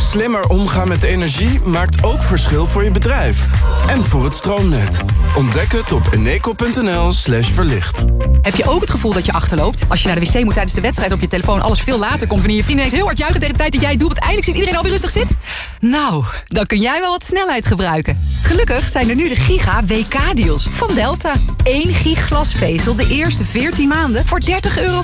Slimmer omgaan met energie maakt ook verschil voor je bedrijf. En voor het stroomnet. Ontdek het op eneco.nl/verlicht. Heb je ook het gevoel dat je achterloopt? Als je naar de wc moet tijdens de wedstrijd op je telefoon alles veel later komt... wanneer je vrienden ineens heel hard juichen tegen de tijd dat jij het doet... want eindelijk zit iedereen alweer rustig zit? Nou, dan kun jij wel wat snelheid gebruiken. Gelukkig zijn er nu de Giga WK-deals van Delta. 1 gig glasvezel de eerste 14 maanden voor €30